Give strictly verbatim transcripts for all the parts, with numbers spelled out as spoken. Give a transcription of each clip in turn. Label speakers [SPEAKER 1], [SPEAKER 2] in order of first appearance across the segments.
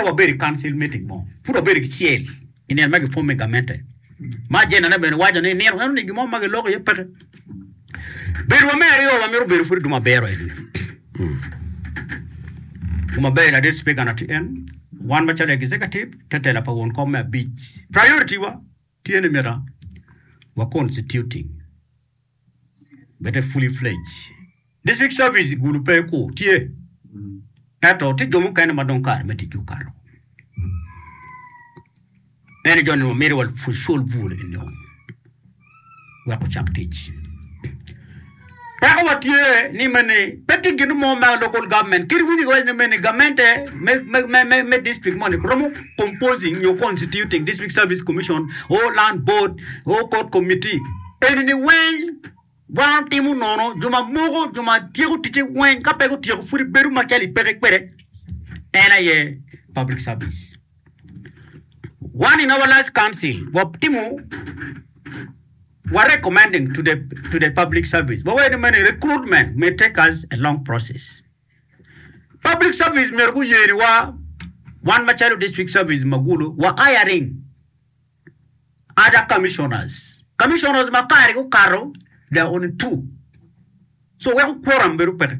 [SPEAKER 1] wa beri council meeting mo fudo beri chiel inen magi fo megamente ma jena na ben wajo ne nero hanu ni gimo magi logo ye pete beri wa meri yo wa meru beri furi duma bero en duma bero na det speak anati en one machal executive tetela pa won come beach priority wa tiene mera wa constituting better fully fledged district service gulu pe ko tie ato ti jomu kana madonkar meti jukaro ene jonno mere wal fu sol bule ene on wa ko chaktich Pako watie ni mene peti ginu mo ma local government kiri wini wali ni mene government me me me me district money kromo composing your constituting district service commission or land board or court committee ene ni wen wan timu nono juma mogo juma tiego tite wen kapego tiego furi beru machali pere pere ena ye public service one in our last council what timu we're recommending to the to the public service. But wait a minute, recruitment may take us a long process. Public service mergu yeri wa one Machalo district service magulu wa hiring other commissioners. Commissioners makari ko karo, there are only two. So we have quorum beru pere.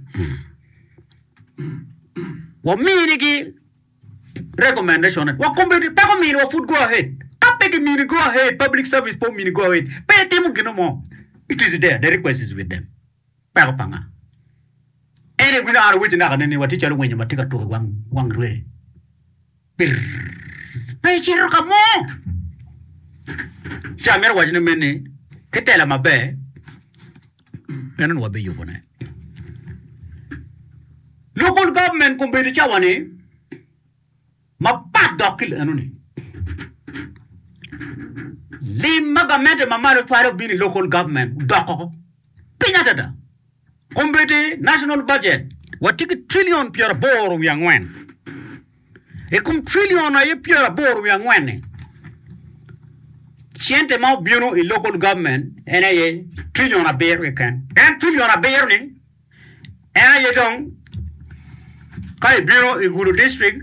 [SPEAKER 1] Wa minigi recommendation. Wa kumbeti pa ko mini wa food go ahead. Pay me go ahead, public service for me go ahead. Pay them no more. It is there. The request is with them. Panga. Any we are waiting on any what teacher when you take a to one one ready. Pay chiro come on. Shamer watching a minute. Ketela my bear. And what be you one. Local government can be the chawane. My bad dockil anoni. Lima government mamalo twaro bini local government doko pinya dada kombete national budget watiki trillion pure bor wi angwen e kum trillion aye pure bor wi angwen chente ma bino e local government ene ye trillion a bear we can and trillion a bear ni ene ye dong kai bino e guru district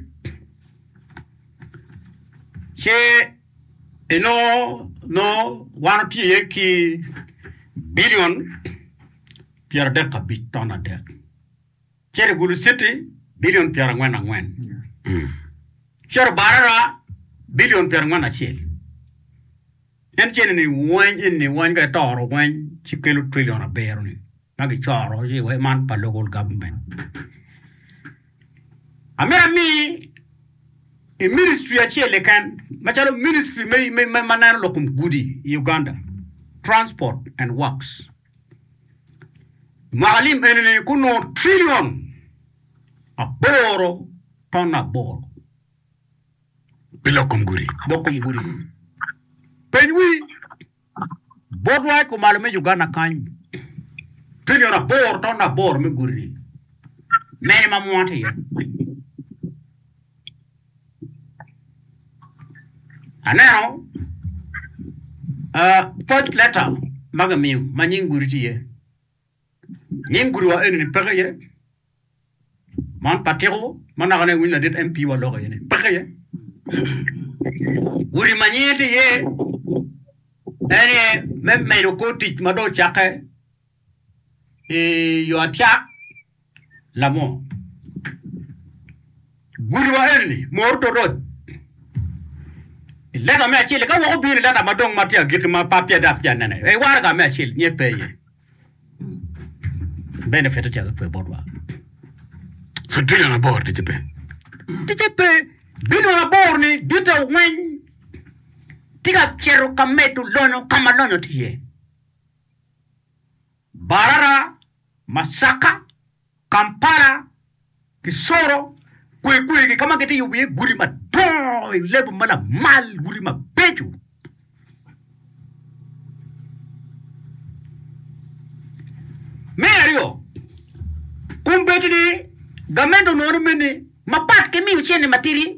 [SPEAKER 1] che E no, no, one tea ki billion Pierre Deca bit on a deck. Cherry Guru City, billion Pierre Wen and Wen. Cher Barara, billion Pierre Wan a chill. And Jenny one in the one get or one chicken trillion a bear. Nagi char or you man pa local government. Amira me. A ministry a chile can machalo ministry may may manana lokum goody Uganda transport and works Mahalim ene kuno trillion a boro ton a boro
[SPEAKER 2] bilokum guri
[SPEAKER 1] lokum guri penwi bodwa ko malume Uganda kan trillion a boro ton a boro me guri mene mamwante ya And now, uh, first letter, Magamim, Manin Guriti. Nin Guru in Pere. Man Patero, Managane will let M P or Lorraine. Pere. Would you maniate ye? Any made a go teach Mado Chaka. You attack Lamont. Guru early, more to road. Let a match, like I will be let a madong matia get my papia dapian. A warga match, ye pay. Benefit of the Bodwa.
[SPEAKER 2] So, do you on board, did you pay?
[SPEAKER 1] Did you pay? Bill on a board, did a win? Tika Chero come to Lono, come alone to ye. Barara, Masaka, Kampala, Kisoro. Kwe kwe kama kete yubiye guri ma toy level mana mal guri ma peju Mario kumbeti ni gamendo no mene mapat ke mi uchene matiri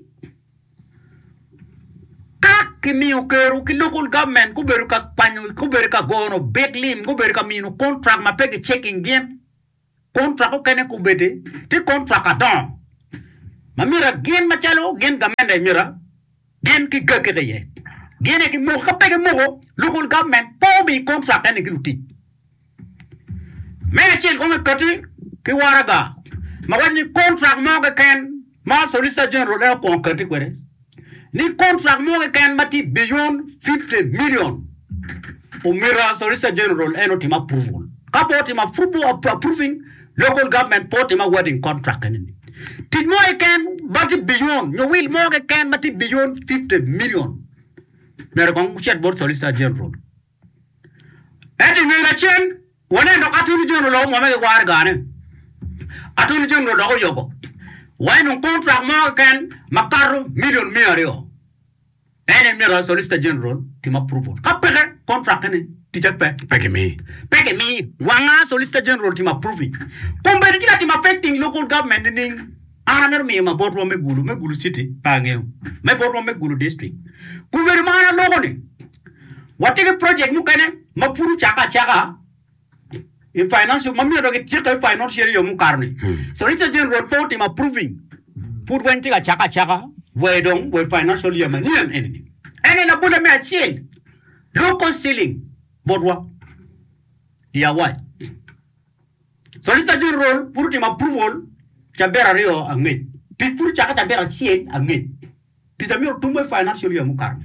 [SPEAKER 1] ka ke mi okeru ki local government ku beru ka panyo ku beru ka gono beklim ku beru ka minu contract ma pege checking game contract ko kene kumbete ti contract adon mamira gen machalo gen gamenda mira gen ki gake ye gen ki mo kapege mo local government po bi contract ni kiluti me chel ko ngati ki waraga ma wani contract mo ga ken ma solicitor general e ko ngati kwere ni contract mo ga ken mati beyond fifty million o mira solicitor general e no tima approval kapo tima approving local government po tima wedding contract ni Tid mo ken bati beyond you will mo ken bati beyond fifty million mere kong chet board solicitor general edi mira chen wone no attorney general mo me war gane attorney general do yogo why no contract mo ken makaru million miario ene mira solicitor general tim approval kapere contract ni titepe
[SPEAKER 2] peke me
[SPEAKER 1] peke me wanga solicitor general tim approving kumbere tika tim affecting local government ni ana mer me ma board wo me gulu me gulu city pangeo me board wo me gulu district kumbere mana logo ni watike project mu kene ma furu chaka chaka in financial mamio do ke chaka financial yo mu karni solicitor general report tim approving put when tika chaka chaka we dong we financial year man yen enemy ene na bula me achil local ceiling bodwa dia what solicitor general put him approval chabera rio anget tit furu chaka chabera chien anget titamiro tumwe financial year mukar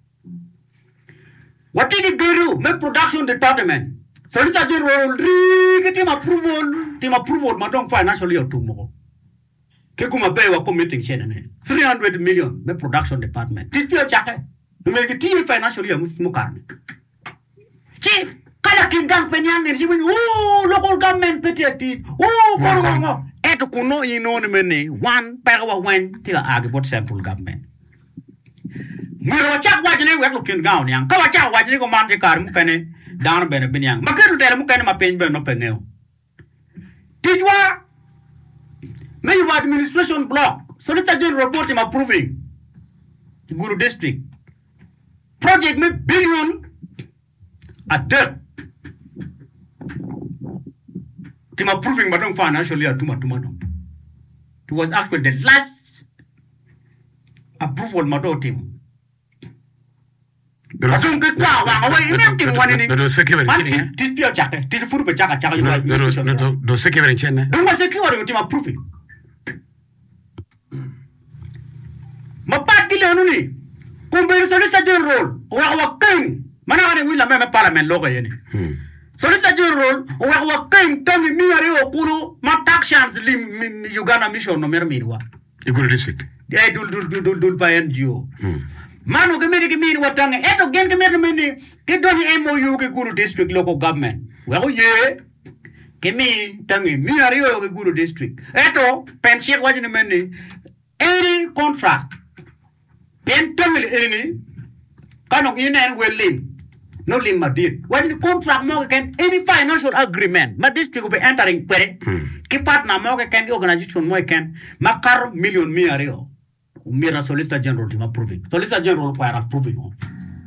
[SPEAKER 1] what did it do me production department solicitor general ri him approval team approval madong financial year tumo ke kuma pay wa committing chenane three hundred million me production department tit pio chaka numeri ti financial year mukar chi kada kingang penyang ni jimin oh local government peteti oh kono eto kuno ino ni mene one pagawa wen tiga agi bot central government miro chak wajine weto kingang yang kawa chak wajine ko mante kar mu kene down bene binyang makeru tere mu kene ma pen ben no pengeo tijwa me you administration block solicitor general report him approving Guru district project me billion a dirt team approving madong financially at tuma tuma dong it was actually the last approval madong team Asung ke kwa wa awe inem team wani ni
[SPEAKER 2] do sekere
[SPEAKER 1] man tit pio chaka tit furu be chaka chaka
[SPEAKER 2] do do sekere chene
[SPEAKER 1] do ma sekere team approving mapat gile anu ni kumbere solicitor general wa wa king mana wani wila me parliament logo yeni solicitor general wa wa king tangi miari okulu ma taxans lim Uganda mission no mer mirwa
[SPEAKER 2] Iguru district
[SPEAKER 1] eh dul dul dul dul pa N G O manu ke miri ke miri watanga eto gen ke miri mini ke doni M O U ke Guru district local government wa ye ke mi tangi miari o ke Guru district eto pension wajini meni any contract pen tangi ini kanong inen welin no lim madid when the contract mo can any financial agreement ma district will be entering pere ki partner mo can organization mo can makar million miario mira solicitor general to approve solicitor general para approving on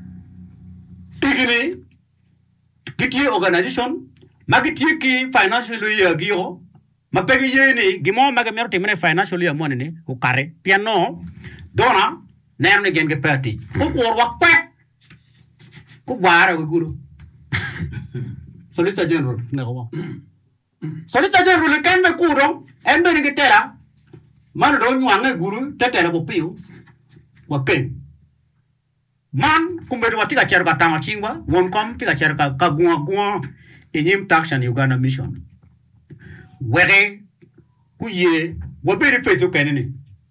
[SPEAKER 1] tigini kiti organization magiti ki financial year gio ma pegi yeni gimo maga mero timene financial year money ne ko kare piano dona nerne gen ke party ko wor wa kwet ko bara we guru solicitor general ne ko solicitor general kan be kuro en be ngi tera man do nywange guru tetera bo piu wa ken man kumbe do tika cher ka tanga chingwa won kom tika cher ka ka gwa gwa enyim taxan Uganda mission were ku ye wo be re fezo kenene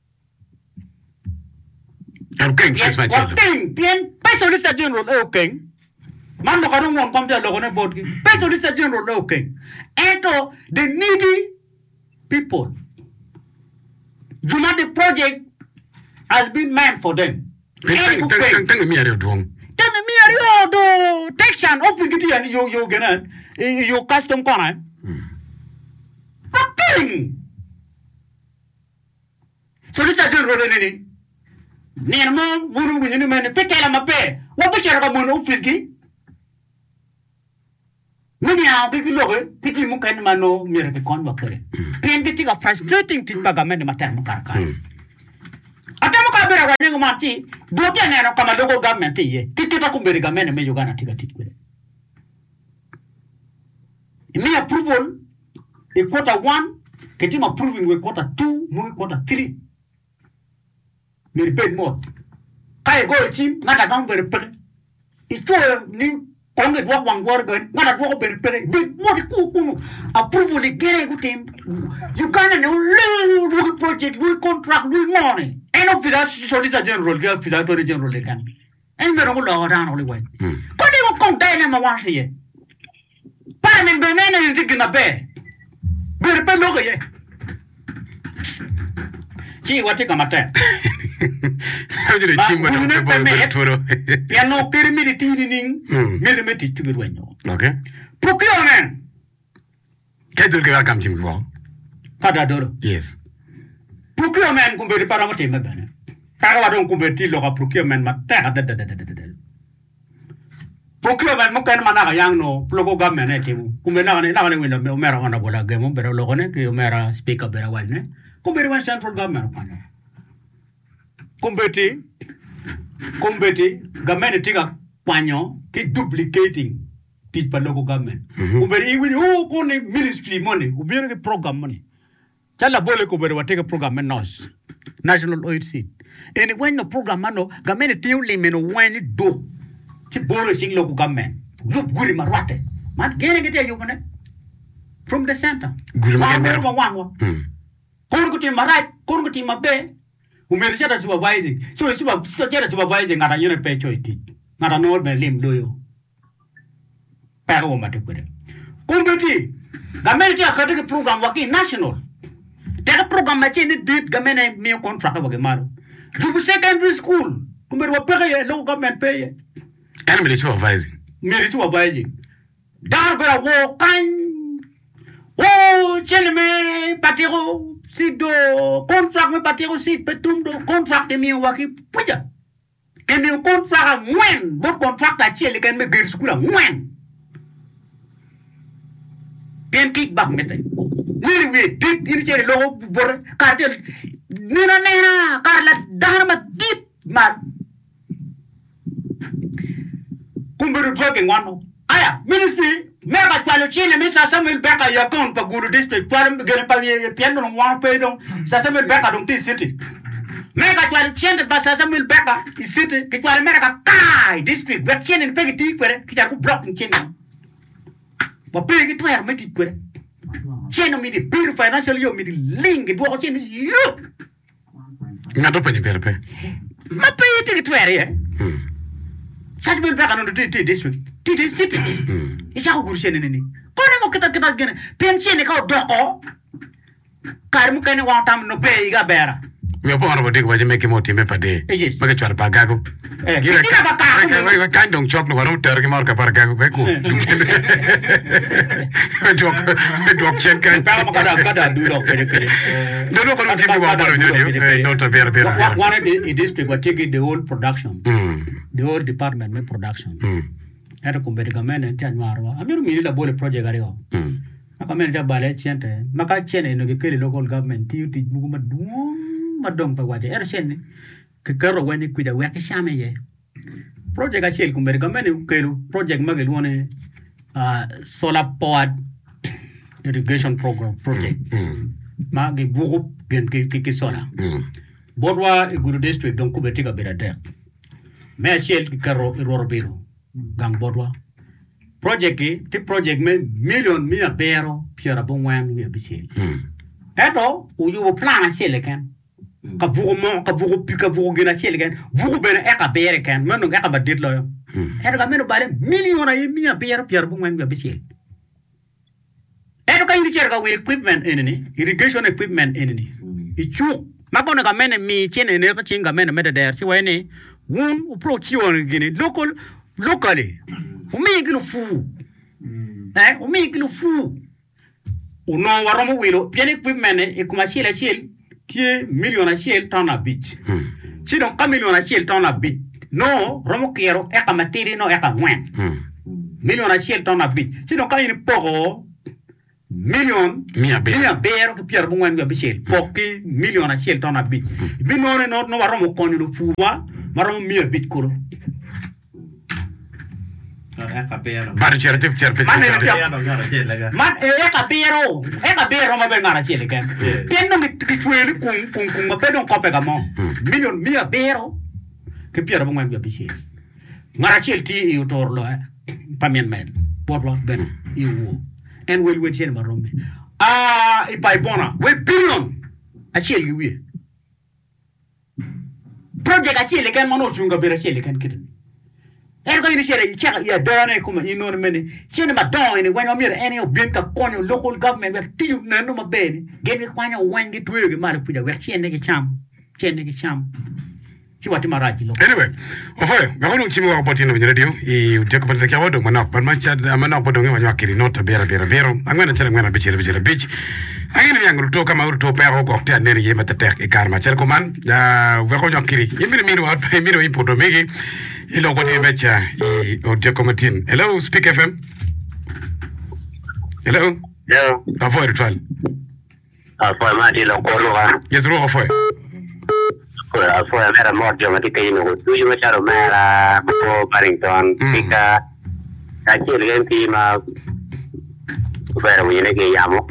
[SPEAKER 2] okay yes my child
[SPEAKER 1] okay bien pe solicitor general okay man do karon won kom te logo ne board pe solicitor general okay eto the needy people Juma the project has been meant for them.
[SPEAKER 2] Tang tang tang mi ari drum.
[SPEAKER 1] Tang mi ari do taxan office giti and you you gana you custom corner. Fucking. So this is general ni. Ni mo munu munu menu petela mape. Wa pe chara mo office gi. Mini a ke loge kiti mu kan mano mire ke kon bakere. Pen giti ga frustrating tin bagamen mater mu karka. bera wa nengo mati do te neno kama local government ye kikita kumbere gamene me Uganda tika tikwere me approval e quarter one ketim approving we quarter two mu quarter three me repeat more kai go team ngata kan bere pe ito ni konge dwa wangwar gan ngata dwa bere pe big more ku ku approval e gere ku team Uganda no lu project lu contract lu money and of that solicitor general ga officer general kan en me ro lo ran oli way ko de ko kon dai ma wan ye pa men be men ni digna be bere pe lo ye chi wati kamata
[SPEAKER 2] Hadi le chimba no pe bo be toro.
[SPEAKER 1] Ya no kirmi di tini ning mere me ti tugu wenyo.
[SPEAKER 2] Okay.
[SPEAKER 1] Procurement.
[SPEAKER 2] Kedur ke welcome chim ko.
[SPEAKER 1] Kada doro.
[SPEAKER 2] Yes.
[SPEAKER 1] Procurement kumbe ri para mote me bana. Kaga wa don kumbe ti lo ka procurement ma ta da da da da da. Procurement mo kan mana yang no logo government e timu. Kumbe na na na winda me omera ona bola ge mo bere logo ne ki omera speaker bere wa ne. Kumbe ri central government pana. Kumbeti, kumbeti, government tiga panyo ki duplicating teach pa local government. Kumbeti iwi oh kone ministry money, ubiri ki program money. Chala bole kumbeti wa take a program nos national oil seed. And when the program mano government tiyo limeno when do ti bolo sing local government. Yup guri marwate. Mat gene kete yumane from the center.
[SPEAKER 2] Guri marwate.
[SPEAKER 1] Wa wa wa. Kon kuti marai, kon kuti mabe. Umerisha supervising. So super still supervising ngata yone pecho iti. Ngata no me lim loyo. Pero mate kwere. Kumbeti. Gamene ti akade ke program waki national. Teka program ma chini dit gamene mi contract wake maro. Jubu secondary school. Kumbeti wa pege ye local government pay ye.
[SPEAKER 2] And me supervising.
[SPEAKER 1] Me supervising. Dar bera wo kan. Oh, chene me patiro. Si do contract me patiro si petum do contract mi waki puja. Ken mi contract when bot contract a chele ken me gir skula when. Ken kick back mete. Niri we dit ini chele lo bor cartel. Nina nena karla dharma dit man. Kumberu dropping one. Aya ministry mega twalo chine mi sa Samuel Beka ya kon pa Gulu district twalo gene pa piendo no wan pe don sa Samuel Beka don ti city mega twalo chende pa sa Samuel Beka i city ki twalo mega kai district bet chene pe ti kwere ki ta ku block chene ba pe ki twero me ti kwere chene mi di bill financial yo mi di link do ko chene yo
[SPEAKER 2] na do pe ni perpe
[SPEAKER 1] ma pe ti twere ye Samuel Beka no ti district Titi city. Icha ko gurshene nini. Kone mo kita kita gene. Pensione ka doko. Karmu kane wa tam no be iga bera.
[SPEAKER 2] We are born about it when you make him out in Mepade.
[SPEAKER 1] Yes.
[SPEAKER 2] Make a pagago.
[SPEAKER 1] Eh, kita ka ka.
[SPEAKER 2] I can't don't chop no one turkey mark a paragago. Dog check and
[SPEAKER 1] Kada kada do dog pere pere.
[SPEAKER 2] The local team you are you not a very very.
[SPEAKER 1] One of the district will take the whole production. The whole department make production. Era kumberi gamene ntia nywarwa amiru mini la bole project ariyo mm akamene ta bale chente maka chene no gekeli local government ti ti bugu madum madom pa wate era chene ke karo wani kuja wake shame ye project a chel kumberi gamene kelu project magel wone uh solar powered irrigation program project ma ge bugu gen ke ke solar bodwa e Gulu district donc kubeti ka bera der me chel ke karo iroro biro gang bodwa project ki ti project me million mia pero piera bon wan wi bisil eto u yu plan chele kan ka vugo mo ka vugo pi ka vugo gena chele kan vugo ben e ka bere kan men nga ka badit lo eto ka meno bale million ay mia pero piera bon wan wi bisil eto ka yiri cher ka wi equipment enini irrigation equipment enini i chu makono ka mene mi chene ne ka chinga mene mede der chi wene un u pro chi on gini local locally umi kilo fu eh umi kilo fu uno waromo wilo bien equipment e kuma chile chile tie million a chile ton a bit ci don ka million a chile ton a bit no romo kero e ka materi no e ka mwen million a chile ton a bit ci don ka ini pogo million
[SPEAKER 2] mia be
[SPEAKER 1] mia bero ke pier bungwen ga bichel poki million a chel tona bit bi no no no waro mo konyu lu fuwa maro mia bit ko
[SPEAKER 2] bar cer tip cer
[SPEAKER 1] man e man e ka bero e ka bero ma be ngara chel ken pen no mi tweli kun kun kun ma pedon ko pega mo million mia bero ke pier bungwen ga bichel ngara chel ti e tor lo pamien mel boblo ben e wo en wel wel chen marombe ah e pai bona we billion a chel wi project a chel ken mano chunga bera chel ken kid er ko ni chere chaka ya dane kuma ino ne meni chen ma don ni when amir any of bien ka konyo local government we tiu na no mabeni get we kwanya wangi tuwe mari puja we chen ne cham chen ne cham Chibati maraji lo.
[SPEAKER 2] Anyway, ofoyo, ngakonu chimi wa boti no radio i uteko pale kia wado manak pan macha manak bodo ngewa nyakiri nota bera bera bero angwena tena ngwena bichile bichile bich angini yangu ruto kama uruto pea ko koktea nene yema tatek ikarma chele kuman ya wako nyakiri yimiri miru watu yimiru impoto migi ilo boti mecha i uteko matin. Hello, Speak F M. Hello.
[SPEAKER 3] Hello.
[SPEAKER 2] Ofoyo ritual.
[SPEAKER 3] Ofoyo mati lo kolo ha.
[SPEAKER 2] Yes, ro ofoyo.
[SPEAKER 3] Fue a ver a Mordio, me dice no, tú yo me charo mera, poco Barrington, pica, aquí el gente ma, pero viene que llamo.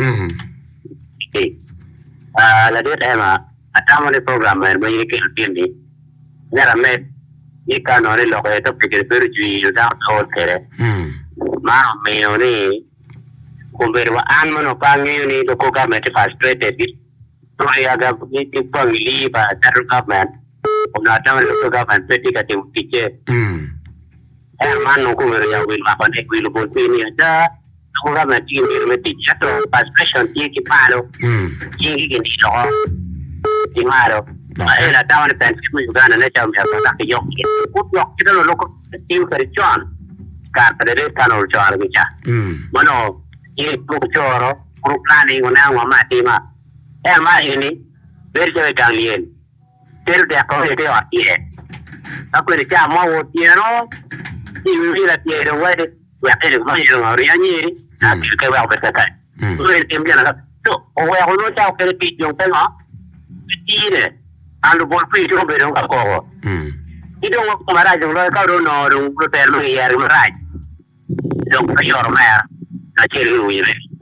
[SPEAKER 3] Sí. Ah, la dieta es ma, atamos el programa, el viene que entiende. Nada me, y cano le lo que esto que el perro yo da todo que. Ma me oni, con ver wa anmo no pangi ni to coca me te frustrated. So I got it for leave a federal government. I'm not telling the government pretty got to teach it. And man, no, will happen. It will go to the government team will teach it. Frustration, take it, Palo. King in the law. Timaro. I had a down the fence. We've got a letter of the young kid. Put your local team for John. Car for the red canal, John, which are. Mono, you book your planning on our Matima. Eh, ma ini, berjaya kalian. Terus dia kau itu apa? Aku ni cakap mau tiada, ini lah tiada. Wah, wah, ini macam orang yang ni, aku suka buat berkata. Tu ini tim dia nak. Tu, orang orang cakap kerja pijong tengah, tiada. Anu bol pijong berong kau. Itu orang marah jenglo kau orang orang protel mengiar marah. Jeng kau marah, kacir ini.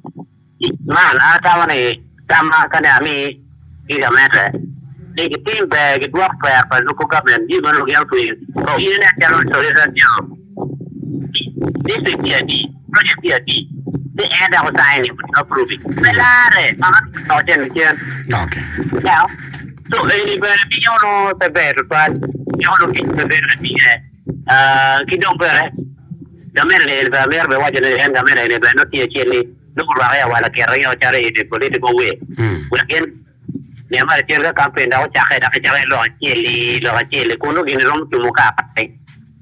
[SPEAKER 3] Mana tahu ni? Sama kana mi ida meta ni kitim ba gidwa pa pa local government di man local tu so ini na kalo solution job this is the project the the end of time approving pelare ama so jen jen
[SPEAKER 2] okay
[SPEAKER 3] now so ini ba di yono te better but yono ki te better ni eh kidong ba da merle ba merbe wajene en da merle ba no tie cheli no por vaya wala que río chare de político we porque ni amar tiene campaña da chaje da chaje lo cheli lo cheli kuno gini rom tu muka eh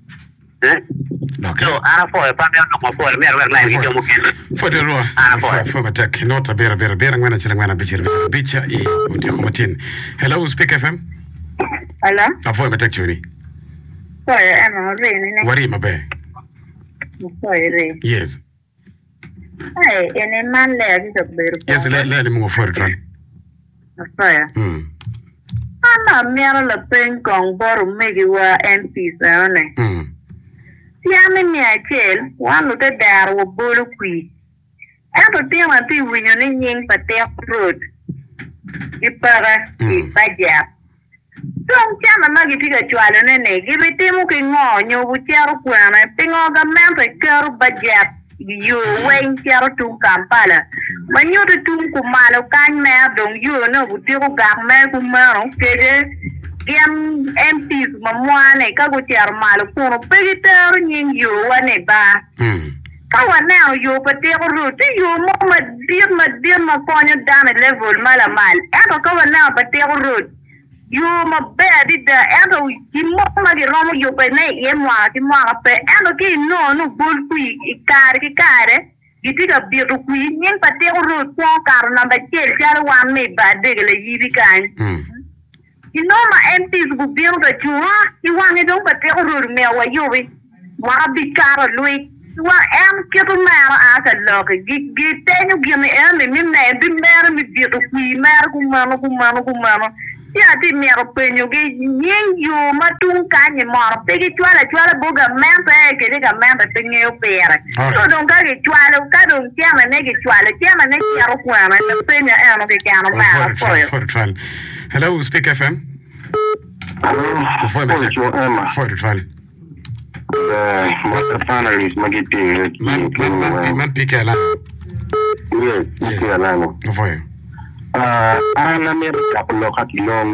[SPEAKER 3] so ana foi pa me no po me ver la video mo ken
[SPEAKER 2] foi de ro foi foi matek nota bera bera bera ngwana chele ngwana bichele bicha i uteko matin. Hello, Speak F M.
[SPEAKER 4] Hello.
[SPEAKER 2] La foi matek churi.
[SPEAKER 4] Foi ana re ni.
[SPEAKER 2] Wari mabe.
[SPEAKER 4] Foi re.
[SPEAKER 2] Yes.
[SPEAKER 4] Hey, ene man le adi to beru.
[SPEAKER 2] Yes, le le mo for tran.
[SPEAKER 4] Afaya.
[SPEAKER 2] Mm.
[SPEAKER 4] Ana miara la pen kong boru megi wa M P sa one.
[SPEAKER 2] Mm.
[SPEAKER 4] Siame mi achel, wanu te dar wo bolu kui. Ato tema ti winyo ni nying patea road. Ipara, ipajap. Tong chama magi tiga chwalo nene, gibi timu ki ngo nyobu charo kwana, pingo gamante karu bajap. You wayne charo tu Kampala. When you do kumalo kan mer dong you no butiu gamel kumaro kede gam M Ps mamwane ka go char malo kuno pegiter nyin you wane ba. Kawa now you patero route you mo ma dir ma dir ma ponyo down level mala mal. Ado kawa now patero route. You ma bed it ado mo ma gi romo you pe ne ye mwa ti mwa pe ado ki no no bul kui ikare ki kare gitiga biru kui nyen patero route ko kar na ba chel jar wan me ba de le yibi kan. You know my M Ps go biru da chua you want it don't patero route me wa you we wa bi karo lui wa am keto mara aka loke gi gi tenyu gi me am mi me bi mera mi bi to qui mera ku mano ku mano ku mano ya ti mera penyo gi nyen yo matun kanye mara pe gi twala twala boga mempa e ke ga mempa penyo pera so don ka gi twala ka don chama ne gi twala chama ne ki aro kwa ma ne penyo e no ke kana mara
[SPEAKER 2] for hello speak F M for me for for
[SPEAKER 3] Uh, what finally magiti
[SPEAKER 2] man man man pikela
[SPEAKER 3] yes pikela no
[SPEAKER 2] foi
[SPEAKER 3] ah ana mer kaplo kakilong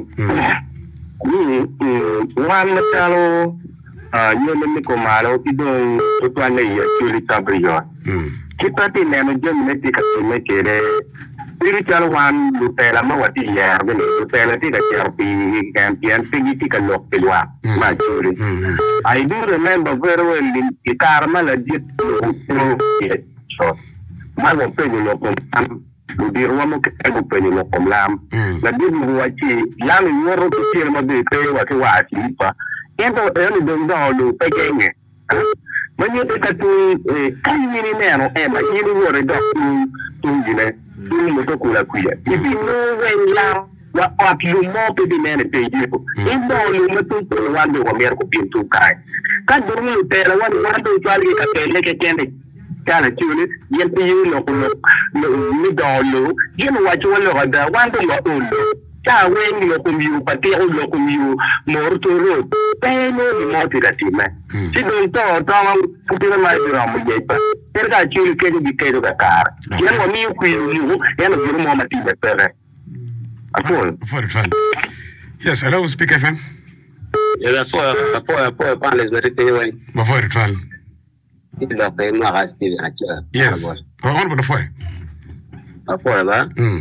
[SPEAKER 3] ni wan talo ah yele mi komalo ido to twane ya chuli tabrio kita tine no jom ne tika me kere Iri chalo wan lutela ma wati ya bene lutela tika charpi campion pigi tika lok pilwa ma churi. I do remember very well in Ikarma la jit no so ma wo penyo lokom am ludirwa mo kego penyo lokom lam la dir mo wachi lam yoro to tiel ma de pe wa ke wa ti pa ento eno dong do lu pe genge manye tika tu kai ni ne no e ma yiri wore do tu ngine ni mo to kula kuya ibi no wen la wa aplu mo pe di mene pe jipo indo lu mo to to wando wa mer ko pintu kai ka dormu te la wando wando twali ka pe le ke kende kala chuli yen pe yu lo ko lo ni do lu yen wa chwa lo da wando lo ulo ta wen lo ko miu pa te lo ko miu mor to ro pe no ni mo ti da ti me si do to to ma puti na mai ra mo ye pa per ka chuli ke di ke do ka kar yen wa miu ku yu yen lo mo ma ti be pere afol
[SPEAKER 2] for for yes hello speak F M
[SPEAKER 3] ya for for for pa les de te wen
[SPEAKER 2] ma for for
[SPEAKER 3] ila pe ma ga ti na cha
[SPEAKER 2] yes on bon for
[SPEAKER 3] afol la
[SPEAKER 2] mm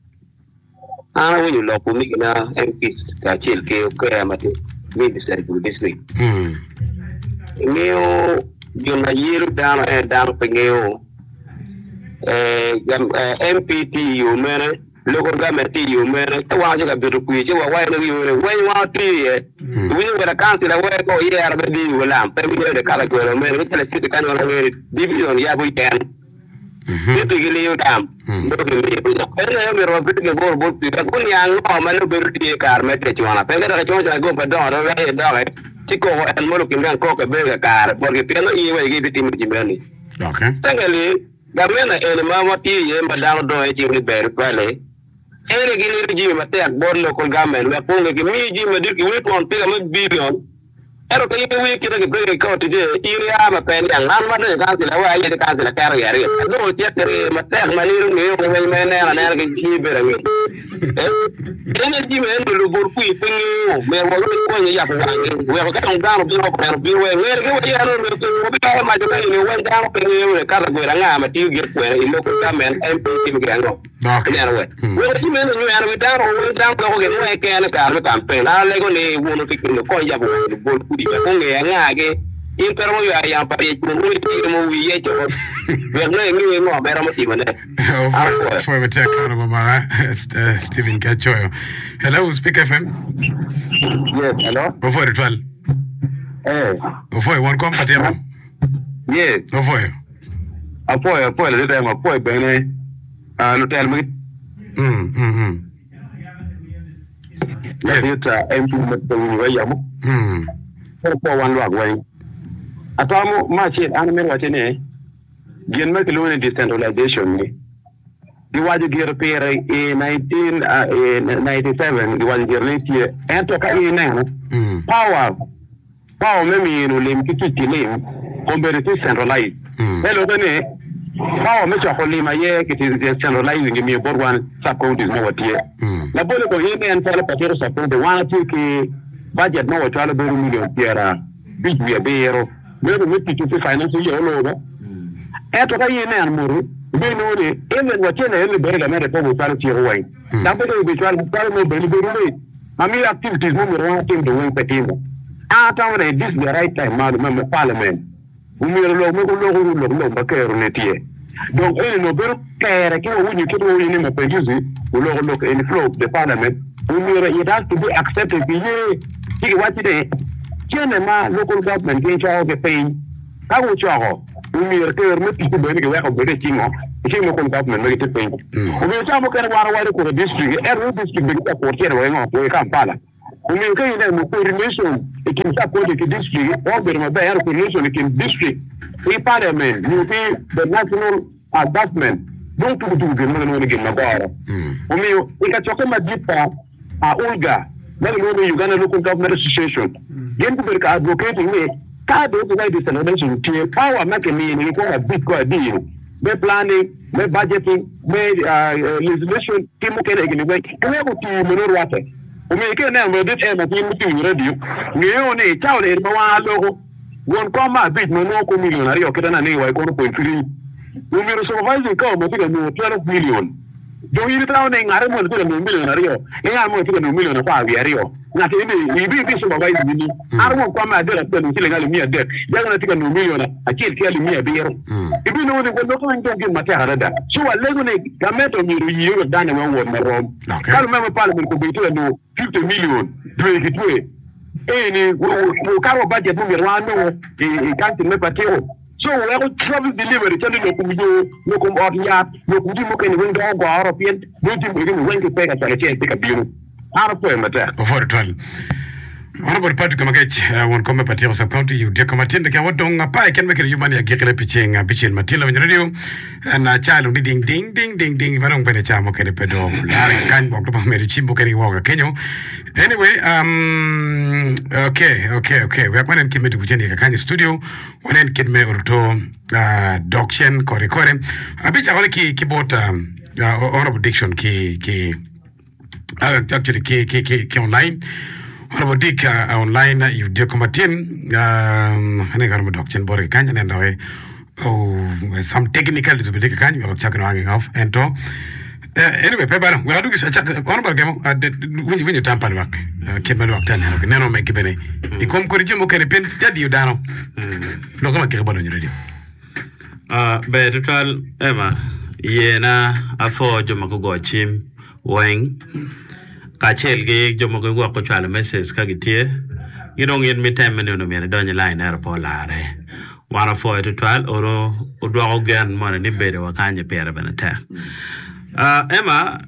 [SPEAKER 3] ana wo lo ko mi na M P ka chil ke ko ma ti mi di ser ku district
[SPEAKER 2] mm
[SPEAKER 3] Neo yo na yero dano e dano pe neo eh M P T yo mere local government yo mere to wa jo ga biru ku je wa wa no yo we wa ti e we go da council we ko ye arbe di wala pe mi de kala ko mere we tele sit kan wala we division ya bu ten itu gili yo tam do ke mi ko ere me ro bit ke bor bor ti ko ni an no ma no biru ti kar me te chwana pe ga cho ja go pa do do we do Chico and Molokin Cock a bigger car, but if you're not even give it to me.
[SPEAKER 2] Okay.
[SPEAKER 3] Secondly, Gamena and Mamma T. and Madame Doy, Jimmy Bear, Valley. Eric Jim attack board local government, we're pulling me, Jim, a duty, we won't pick a billion. Eric, we can a break out today. You have a penny and I'm not a council, I get a council carrier. I don't get a attack my little man and I can keep it. Energy men will go quick, we are going to Yaku. We are getting down a bit of a view where we are my domain went down up in the Calagoy and I'm a two get where in local government and P T Gango. Anyway, we're men and we down or down go again, I can a car campaign. I'll let go one of the coin Yaku, the boat only and I in Peru, I am paid to movie yet. We are not more better motive.
[SPEAKER 2] For a tech on Stephen Cachoyo. Hello, speak F M.
[SPEAKER 3] Yes, hello.
[SPEAKER 2] Before it well.
[SPEAKER 3] Eh.
[SPEAKER 2] Before one compatible.
[SPEAKER 3] Yes.
[SPEAKER 2] Before.
[SPEAKER 3] A boy, a boy, a little a boy, Benny. Uh, no tell me.
[SPEAKER 2] Hmm, hmm,
[SPEAKER 3] Yes, it's a empty way.
[SPEAKER 2] Hmm.
[SPEAKER 3] For one log way. Atomo much animal what in a Gen make a decentralization. You want to get a pair in nineteen ninety-seven, you want to get late year, and to come in power. Power, maybe in Lim Kitty Lim, compared to centralized. Hello, Bene. Power, Mister Holima, yeah, it is centralizing in me about one sub counties more here. The political in and Palapatero support the one take budget no twelve million here, big we a bear. Maybe we to finance you all over. After I am more, they know it, even what you know, the better America will start to your way. Somebody will be trying to tell me, very good. I mean, activities move around him to win the team. After this is the right time, I remember Parliament. We will look at the don't any no better care. I can't win you keep winning a produce. We look in the flow of the Parliament. It has to be accepted. Yeah, what today? Genema local government gain all the pain. How would you all? umi rete mo ti be ni ga ko be ti mo ti mo ko government me ti pe o me sa mo kan wara wara ko district er district be ko ko tere wa ngo ko Kampala umi ka ina mo ko relation e kin sa ko de district o be mo be er ko relation e kin district e parliament you be the national government don't do do ge mo no ni ge magara umi e ka choka majipa a Olga na no ni Uganda Local Government Association gen ko be ka advocating me ka do to like this celebration to power make me ni ko a big ko deal be planning be budgeting be legislation ki mo kene ge ni we ko ko ti mo no wate o me ke na mo dit e ma ti mo ti radio ni yo ni chawle ma wa logo won ko ma bit mo no ko millionaire o ke na ni wa ko ko three o me supervising ko mo ti ga no twelve million do yi ta ne ngare mo ti ga no millionaire o e ga mo ti ga no millionaire pa wi ari o na ke ni ibi bi supervising ni arwo ko ma de la pe ni le ngali mi de ya na ti ga no millionaire a ki ti ali mi bi ro ibi no ni ko do ko ngi ngi mata harada so wa le ne ga meto mi ru yi yo dane wa wo na ro kalu me parliament ko bi ti no fifty million do ki tu e ni ko karo budget mi ro anu e kanti me patio so we go travel delivery tell no ko yo no ko ot ya no ko di mo ke ni won go go european do ti mo ni won ke pe ka ta ke ka biru ara po mata
[SPEAKER 2] for twelve wana bodi patu kama kech won kome pati ya county yu dia kama tinde kwa wadong apa ken mekere yumani ya gekele pichenga pichen matila wenye radio na chalo ni ding ding ding ding ding vanong pene chamo kene pedo lari kan wakto pa meri chimbo kene waga kenyo anyway um okay okay okay we akwanen kime du kucheni ya kanyi studio wanen kime urto uh, dokshen kore kore abicha wale ki kibota uh, honorable diction ki ki uh, actually ki ki ki, ki online Honorable Dick uh, online you do commatin um hane garmo doctor bore kanya nenda we oh some technical is bit kanya we check no hanging off and to uh, anyway pe bana we adu gisa check honorable game when when you tampal wak kidman wak tan hano neno me kibene e kom ko jimo kene pen jadi udano no kama ke balo radio
[SPEAKER 5] ah be total ema yena afo joma ko go chim weng kachel ge jomo ko ko chala message ka gitie gidong yen mitem ne no mere donye line airport lare wana fo to twelve oro odwa ogen mone ni bede wakanye pere benata ah ema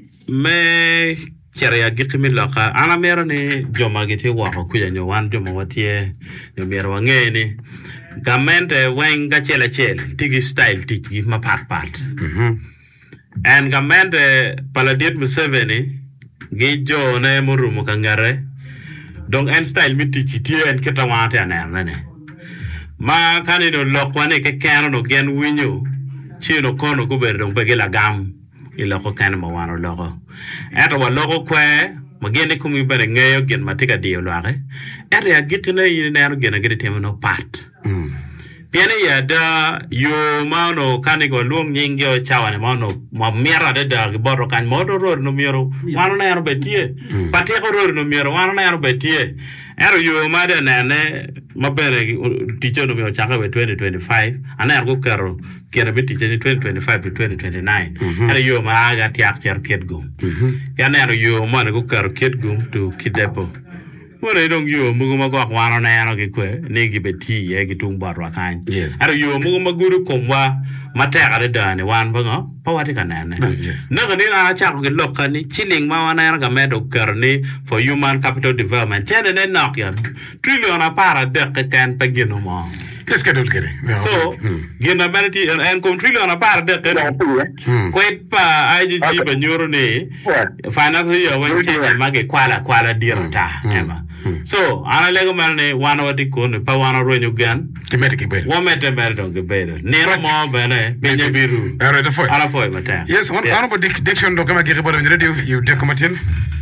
[SPEAKER 5] me kere gitimi loka ana mero ni joma giti wa ko kuya nyo wan joma watie no mere wangeni gamente wenga chela chel tigi style tigi ma pat pat mhm and gamente paladit Museveni Gijo na murumu kangare donc en style mitiki tie en ketawante anane ma kanido lokwane ke kano no gen winyo chino kono ko ber donc pegela gam ila ko kan ma wano logo eto wa logo kwe magene ko mi bare ngeyo gen matika dio lare ere ya gitne yine no gena gede temno pat Piene ya da yo mano kaniko luong nyingyo chawane mano ma mera de da boro kan moto ro no mero mano na yaro betie pate ko ro no mero mano na yaro betie ero yo made na ne mabere teacher no mero chaka we twenty twenty-five ana yaro karo kera be teacher twenty twenty-five to twenty twenty-nine ero yo ma aga tiak tiar ketgo yana ero yo mano ko karo ketgo to kidepo Mora idong yo mugo magwa kwano na yano kikwe negi beti ye gitung barwa kan.
[SPEAKER 2] Yes.
[SPEAKER 5] Aro yo mugo maguru komwa mateka de dane wan banga pawati kanane.
[SPEAKER 2] Yes.
[SPEAKER 5] Naga ni na chako giloka ni chilling ma wana yana gamedo karni for human capital development. Chene ne nakyan trillion apara deke kan pagino mo.
[SPEAKER 2] Yes, kadul kere.
[SPEAKER 5] So, gina meriti en kom trillion apara deke kwet pa I G G banyoro ni finance yo wan chene mage kwala kwala dirata ema. So, ana lego marne wana wati kono pa wana ronyo gan.
[SPEAKER 2] Kimete kibere.
[SPEAKER 5] Wamete mere don kibere. Nero mo bene benye biru.
[SPEAKER 2] Ero de foi.
[SPEAKER 5] Ala foi mata.
[SPEAKER 2] Yes, on honorable diction do kama kike bado radio you take commatin.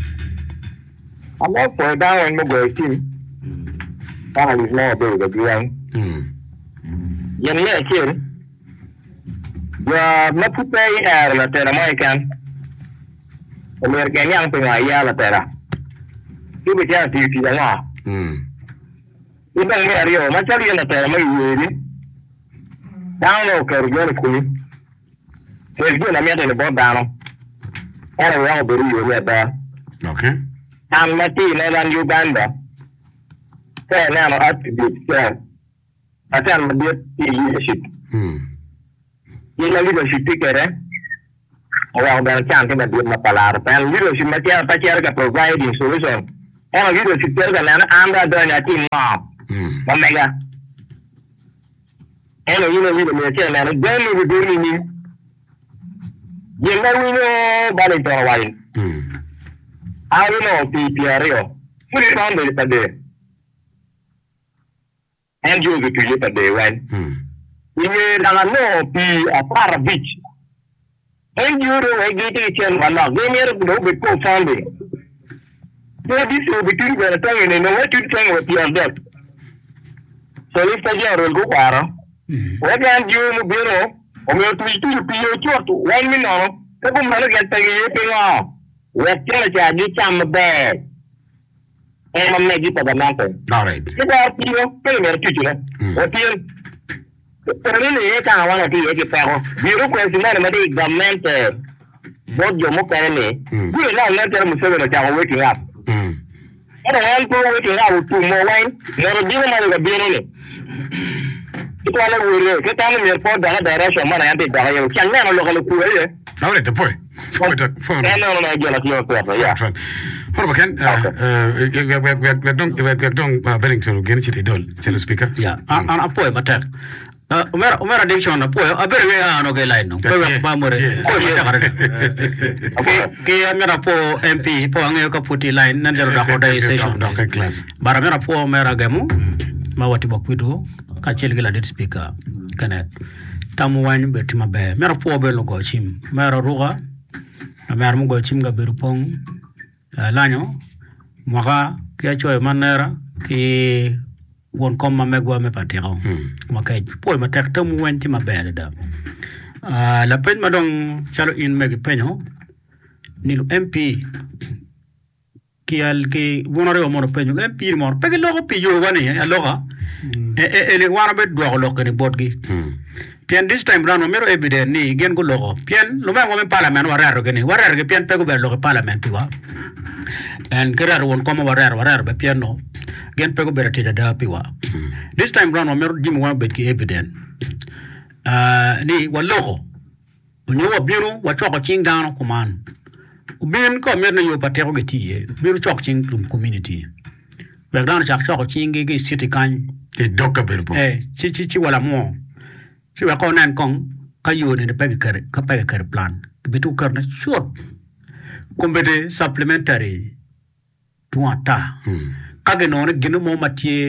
[SPEAKER 3] I'm not for down and go team. That is more big the young.
[SPEAKER 2] Mm.
[SPEAKER 3] Yen le kin. Ya maputa ya la tera mai kan. American yang penga ya la tera. Ibu dia di di dalam.
[SPEAKER 2] Mm.
[SPEAKER 3] Ibu ni ario, macam dia nak tera mai ni. Down kerja ni kuni. Kerja na mia de bo down. Era yang beri yo ya da.
[SPEAKER 2] Okay.
[SPEAKER 3] Am mati na dan Uganda. Saya na no attribute saya. asan dia leadership
[SPEAKER 2] hmm
[SPEAKER 3] yang leadership kere orang dah cantik dia mapalar pen leadership macam apa cara ke providing solution orang leadership kere kan anda ada nyati map
[SPEAKER 2] hmm
[SPEAKER 3] Omega. Hello, you know, you know, you know, then we do ni. You know, we know, but it's all right.
[SPEAKER 2] hmm
[SPEAKER 3] I know, P P R O. Fully found it today. And you go to you today, right?
[SPEAKER 2] hmm
[SPEAKER 3] You know, P a part of beach. And you know, I get it in one of them, you know, with co-founding. So this will be two very time, and know what you think with your death. So if I get a go para, what can you do? Or you to do P O to one minute, the woman get taken off. What can I get some bag? And I'm making for the mountain.
[SPEAKER 2] all right
[SPEAKER 3] About you, pay me a teacher. What you really can't want to take it. You request the government, both your mockery. We are not let them say that I'm waking up.
[SPEAKER 2] hmm
[SPEAKER 3] I don't want to wait out two more wine. Never given out of being in it. It was a will get on your phone the direction man and the dial. Can never look at the
[SPEAKER 2] all right the boy for the phone
[SPEAKER 3] I know I get your paper. Yeah.
[SPEAKER 2] fan for bakan we we we we don't we we don't bearing to get it dol tell speaker
[SPEAKER 1] ya an an apoy matek umera umera diction apoy abere we ano ke line no pe ba more ko matek are ke ke amera po M P po ange ko puti line nan jero da ko dai session
[SPEAKER 2] okay class
[SPEAKER 1] bara mera po mera gamu ma wati bakwido ka chelge la det speaker kanet tamu wani betima be mera po be lo go chim mera ruga mera mo go chim ga berupong lanyo mwaga kia choy manera ki won koma megwa me patero makai poi matek tamu wenti mabere da la pen madong chalo in megi penyo nilu M P ki al ki wonore o mo penyo M P mo pege logo pi yo wani ya loga e e le wana be do logo ni bodgi pian this time round mero evident ni gen go logo pian lo me mo parliament wararo geni wararo ge pian pego be logo parliament wa and kerar won komo warar warar be piano gen pego berati da piwa this time round mero jim wa bet ki evident uh ni waloko unyo wa bino wa choko ching down command ubin ko mer na yo patero geti bino chok ching room community be down chak choko ching ge city kan
[SPEAKER 2] ke dokka berbo
[SPEAKER 1] eh chi chi chi wala mo chi wa ko nan kong ka yo ne pe ker ka pe ker plan bitu ker na short kombede supplementary tuata kage non gino mo matie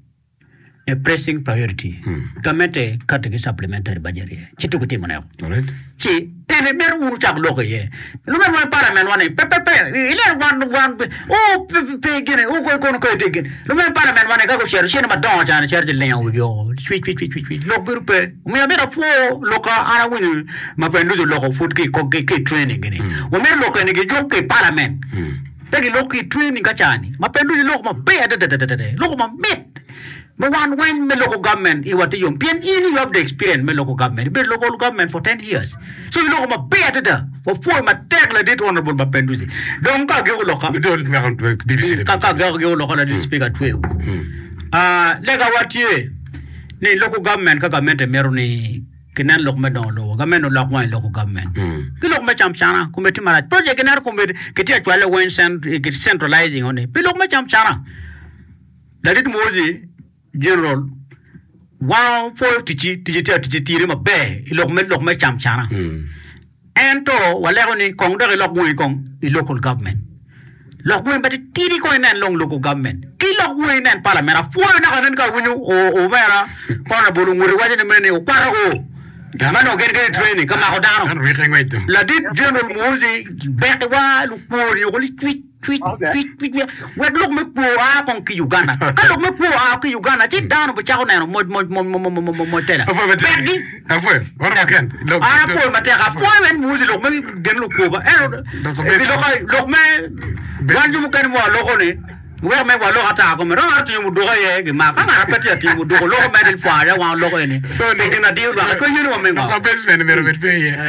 [SPEAKER 1] a pressing priority kamete kate supplementary budget chitu kuti mona
[SPEAKER 2] all right
[SPEAKER 1] chi tene mer unu chak logo ye no me wa parliament wane pe pe pe ile wan wan o pe pe gene o ko ko ko tegen no me parliament wane ka ko share share ma don jana share de len wi go tweet tweet tweet tweet lo biru pe me me fo loka ana wini ma pe nduzo logo foot ki ko ki training gene o mer loka ni ge jokke parliament pegi loki training kachani ma pe nduzo logo ma pe ada da da da logo ma met me one when me local government I what you pien in you have the experience me local government be local government for ten years so you local ma better da for four ma tag la dit honorable ma penduzi donc ka ge local
[SPEAKER 2] dol me on B B C
[SPEAKER 1] ka ka ge local la speaker twelve ah lega watie ni local government ka government mero ni kinan lok me don lo government lo kwa local government ki lok me cham chana kumeti mara project kinar kumeti kiti actually when centralizing on it bi lok me cham chana la dit mozi general wow for tiji tiji tiji tiri ma be lok me lok me cham chana ento wala ko ni kong do lok mo kong i local government lok mo but tiri ko nan long local government ki lok mo nan parliament fo na kan ka wunu o o mera ko na bolu nguri waje ne mene o para o mano get get training kama ko dano la dit general mozi bet wa lu ko ni ko li tweet tweet tweet tweet wet look me po a kon ki Uganda ka look me po a ki Uganda ti down bo chako na mo mo mo mo mo mo mo tela
[SPEAKER 2] afo afo ora ken
[SPEAKER 1] look a po ma te ka po men muzi look me gen look ko ba e look look me wan ju mo kan mo look ni we me wa lo ata ko me ro ti mu do ye ge ma ka na peti ti mu do lo me del fa ya wa lo ni so ni gina di ba ko yini wa me ma
[SPEAKER 2] best man me ro pe ye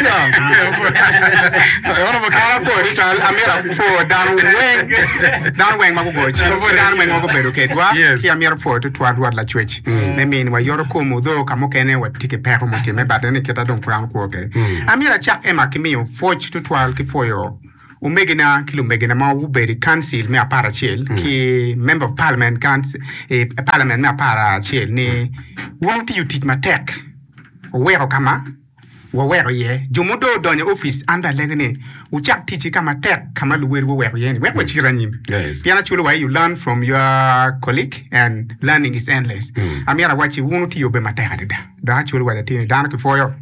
[SPEAKER 6] ora mo kala fo ri tal amira fo dan weng dan weng ma ko go chi fo dan weng ma ko bedo ke twa ki amira fo to twa dwa la chwech me min wa yoro ko mo do ka mo kene wa tike pe ko mo ti me ba de ni kita don kran ko ke amira chak e ma ki mi fo to twa ki fo yo o megina kilo megina ma u beri council me apara chel ki member of parliament can e parliament me apara chel ni won't you teach ma tech o wero kama wo wero ye jumudo donye office anda legene u chak teach kama tech kama lu wero wero ye ni we ko chiranyim
[SPEAKER 2] yes
[SPEAKER 6] piana chulo way you learn from your colleague and learning is endless mm. amira wachi won't you be ma tech da da chulo way tini dan ki foyo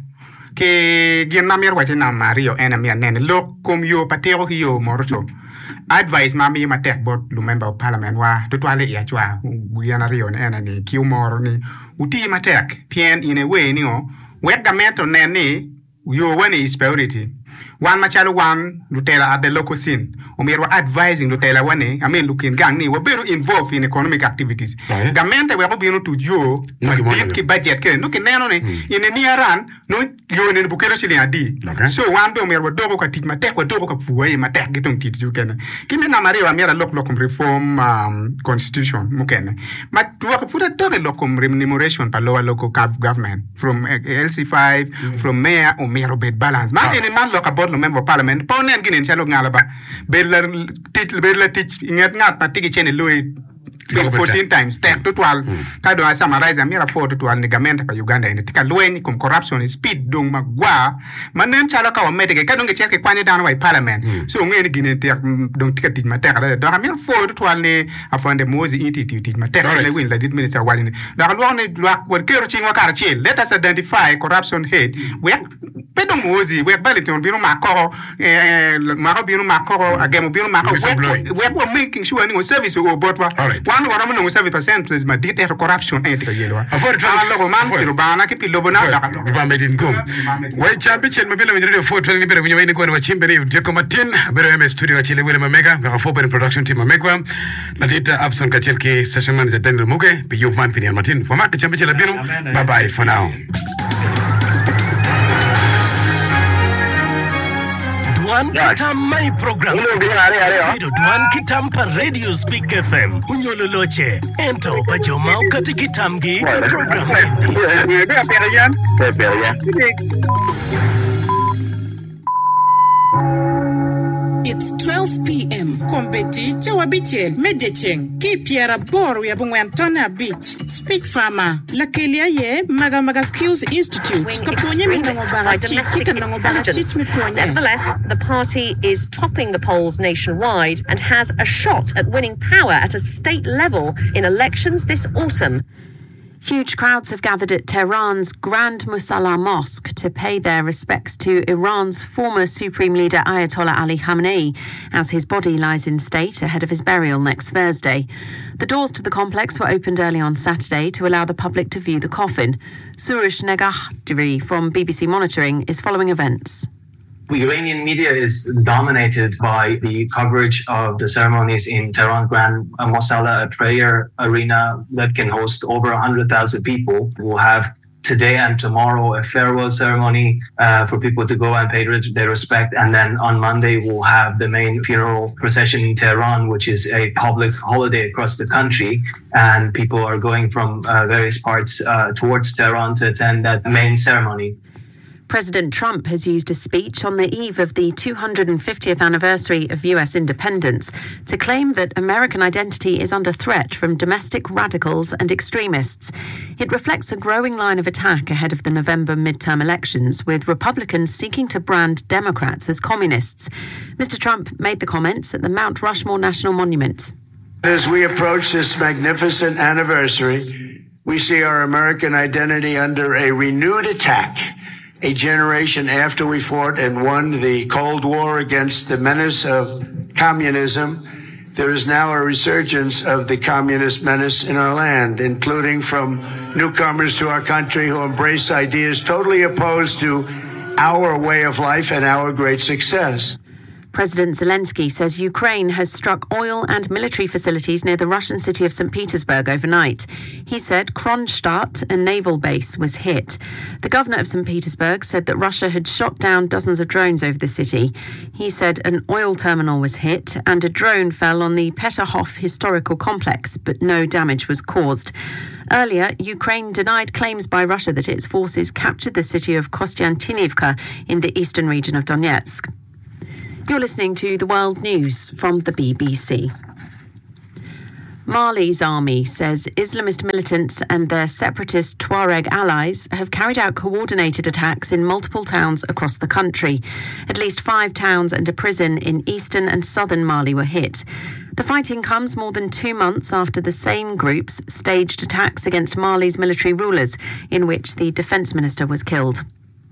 [SPEAKER 6] ke gien na mer wache na mario ena mi nene lo kom yo patero yo moroto advice mami ma tek bot lu member of parliament wa to twale ya chwa gien rio ena ni ki umoro ni uti ma tek pien in a way ni o wet gameto nene yo when is priority one machalo one lutela at the local scene o mer wa advising lutela wane I mean looking gang ni we beru involved in economic activities gamente we ko binu to yo ki budget ke no ke neno ni in ni aran no yo ne bukero sili adi so one be mer wa dogo ka tit ma tek wa dogo ka fuwe ma tek gitong tit ju ken kimi na mari wa mer lok lokum reform um, constitution mu ken ma tuwa ka fuda dogo lokum remuneration pa lower local government from uh, L C five mm. from mayor o mer bed balance ma any man local board member of parliament ponen ginen chalo ngala ba beller tit beller tit ingat ngat pa tigi chene loy fourteen times ten to twelve ka do summarize amira four to twelve negament pa Uganda ine tika loen kum corruption speed dong magwa manen chala ka o medike ka donge cheke kwani down wa parliament so ngene ginen tek dong tika tit mateka da do amira four to twelve ne afande mozi iti tit mateka le win la dit minister wali ne da lo ne lo wa kero chingwa kar chil let us identify corruption head we pedong mozi we baliton bino makoro eh maro bino makoro agemo bino makoro we we making sure ni service go botwa one wara mo seven percent is ma dit corruption ain't ka yelwa
[SPEAKER 2] afor to
[SPEAKER 6] ala go man tiro bana ki pilo bona da
[SPEAKER 2] ba medin gum we champion mo bila radio four twenty bere bunyo ni ko wa chimbe ni deko matin bere M studio wa chile wele mamega ga four bere production team mamegwa na dita abson ka chelki station manager Daniel Muge bi yo man pinian matin for ma ka champion la bino bye bye for now.
[SPEAKER 7] Duan Kitam my program. Ido Duan Kitam pa Radio Speak F M. Unyolo loche. Ento pa jomao kati kitamgi program ini.
[SPEAKER 8] It's twelve p.m. Kombeti chawabichel medecheng ki piera boru ya bungwantona beach. Speak Farmer. La kelia ye maga maga skills institute. Kaponye mi
[SPEAKER 9] by domestic intelligence. Nevertheless, the party is topping the polls nationwide and has a shot at winning power at a state level in elections this autumn.
[SPEAKER 10] Huge crowds have gathered at Tehran's Grand Musalla Mosque to pay their respects to Iran's former Supreme Leader Ayatollah Ali Khamenei as his body lies in state ahead of his burial next Thursday. The doors to the complex were opened early on Saturday to allow the public to view the coffin. Suresh Negahdri from B B C Monitoring is following events.
[SPEAKER 11] Iranian media is dominated by the coverage of the ceremonies in Tehran Grand Musalla, a prayer arena that can host over one hundred thousand people. We'll have today and tomorrow a farewell ceremony uh, for people to go and pay their respect. And then on Monday, we'll have the main funeral procession in Tehran, which is a public holiday across the country. And people are going from uh, various parts uh, towards Tehran to attend that main ceremony.
[SPEAKER 10] President Trump has used a speech on the eve of the two hundred fiftieth anniversary of U S independence to claim that American identity is under threat from domestic radicals and extremists. It reflects a growing line of attack ahead of the November midterm elections, with Republicans seeking to brand Democrats as communists. Mister Trump made the comments at the Mount Rushmore National Monument.
[SPEAKER 12] As we approach this magnificent anniversary, we see our American identity under a renewed attack. A generation after we fought and won the Cold War against the menace of communism, there is now a resurgence of the communist menace in our land, including from newcomers to our country who embrace ideas totally opposed to our way of life and our great success.
[SPEAKER 10] President Zelensky says Ukraine has struck oil and military facilities near the Russian city of Saint Petersburg overnight. He said Kronstadt, a naval base, was hit. The governor of Saint Petersburg said that Russia had shot down dozens of drones over the city. He said an oil terminal was hit and a drone fell on the Peterhof historical complex, but no damage was caused. Earlier, Ukraine denied claims by Russia that its forces captured the city of Kostiantynivka in the eastern region of Donetsk. You're listening to the World News from the B B C. Mali's army says Islamist militants and their separatist Tuareg allies have carried out coordinated attacks in multiple towns across the country. At least five towns and a prison in eastern and southern Mali were hit. The fighting comes more than two months after the same groups staged attacks against Mali's military rulers, in which the defense minister was killed.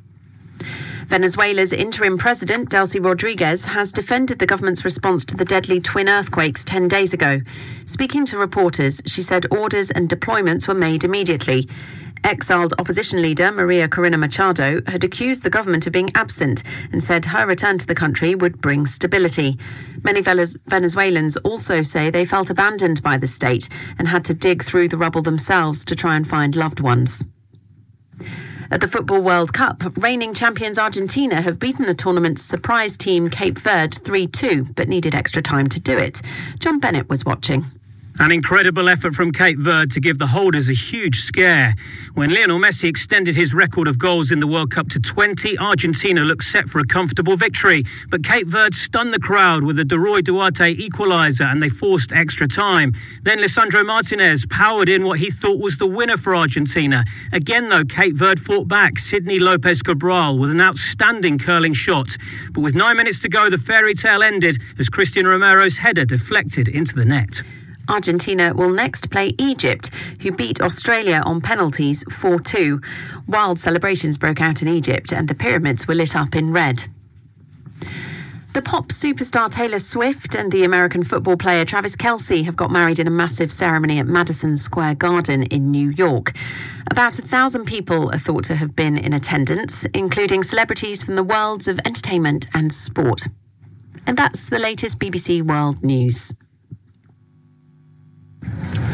[SPEAKER 10] Venezuela's interim president, Delcy Rodriguez, has defended the government's response to the deadly twin earthquakes ten days ago. Speaking to reporters, she said orders and deployments were made immediately. Exiled opposition leader Maria Corina Machado had accused the government of being absent and said her return to the country would bring stability. Many Venezuelans also say they felt abandoned by the state and had to dig through the rubble themselves to try and find loved ones. At the Football World Cup, reigning champions Argentina have beaten the tournament's surprise team Cape Verde three two, but needed extra time to do it. John Bennett was watching.
[SPEAKER 13] An incredible effort from Cape Verde to give the holders a huge scare. When Lionel Messi extended his record of goals in the World Cup to twenty, Argentina looked set for a comfortable victory. But Cape Verde stunned the crowd with a De Roy Duarte equaliser and they forced extra time. Then Lisandro Martinez powered in what he thought was the winner for Argentina. Again, though, Cape Verde fought back. Sidney Lopez Cabral with an outstanding curling shot. But with nine minutes to go, the fairy tale ended as Christian Romero's header deflected into the net.
[SPEAKER 10] Argentina will next play Egypt, who beat Australia on penalties four two. Wild celebrations broke out in Egypt and the pyramids were lit up in red. The pop superstar Taylor Swift and the American football player Travis Kelce have got married in a massive ceremony at Madison Square Garden in New York. About a thousand people are thought to have been in attendance, including celebrities from the worlds of entertainment and sport. And that's the latest B B C World News.